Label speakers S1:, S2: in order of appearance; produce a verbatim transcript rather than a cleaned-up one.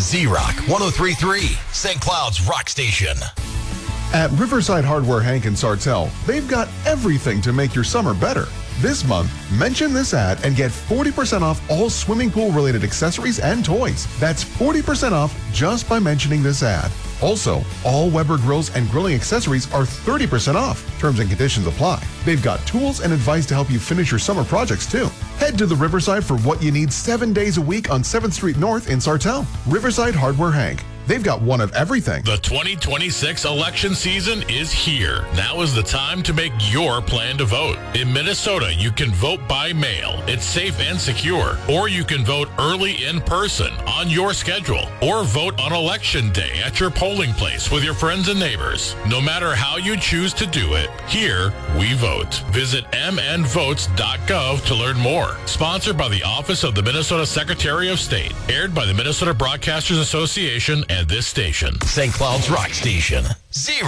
S1: Z-Rock one oh three point three, Saint Cloud's Rock Station.
S2: At Riverside Hardware Hank in Sartell, they've got everything to make your summer better. This month, mention this ad and get forty percent off all swimming pool-related accessories and toys. That's forty percent off just by mentioning this ad. Also, all Weber grills and grilling accessories are thirty percent off. Terms and conditions apply. They've got tools and advice to help you finish your summer projects, too. Head to the Riverside for what you need seven days a week on seventh Street North in Sartell. Riverside Hardware Hank. They've got one of everything.
S3: The twenty twenty-six election season is here. Now is the time to make your plan to vote. In Minnesota, you can vote by mail. It's safe and secure. Or you can vote early in person on your schedule. Or vote on election day at your polling place with your friends and neighbors. No matter how you choose to do it, here we vote. Visit m n votes dot gov to learn more. Sponsored by the Office of the Minnesota Secretary of State. Aired by the Minnesota Broadcasters Association and this station.
S1: Saint Cloud's Rock Station. Zero.